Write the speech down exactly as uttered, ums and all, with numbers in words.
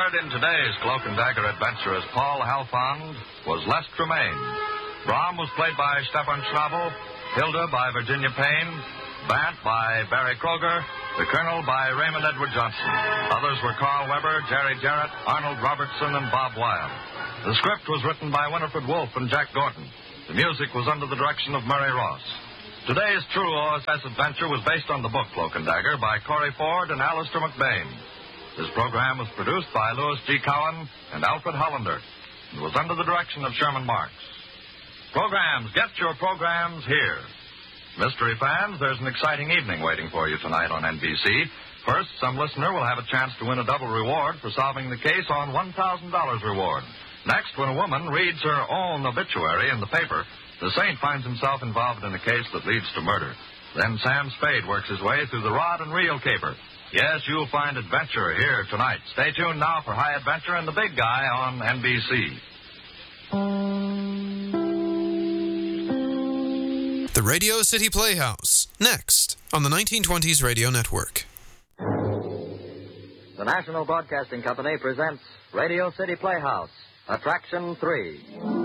Starred in today's Cloak and Dagger adventure as Paul Halfond was Les Tremaine. Brom was played by Stefan Schnabel, Hilda by Virginia Payne, Bant by Barry Kroger, the Colonel by Raymond Edward Johnson. Others were Carl Weber, Jerry Jarrett, Arnold Robertson, and Bob Wilde. The script was written by Winifred Wolfe and Jack Gordon. The music was under the direction of Murray Ross. Today's True O S S adventure was based on the book Cloak and Dagger by Corey Ford and Alistair McBain. This program was produced by Louis G. Cowan and Alfred Hollander and was under the direction of Sherman Marks. Programs, get your programs here. Mystery fans, there's an exciting evening waiting for you tonight on N B C. First, some listener will have a chance to win a double reward for solving the case on one thousand dollars reward. Next, when a woman reads her own obituary in the paper, the saint finds himself involved in a case that leads to murder. Then Sam Spade works his way through the rod and reel caper. Yes, you'll find adventure here tonight. Stay tuned now for High Adventure and the Big Guy on N B C. The Radio City Playhouse, next on the nineteen twenties Radio Network. The National Broadcasting Company presents Radio City Playhouse, Attraction three.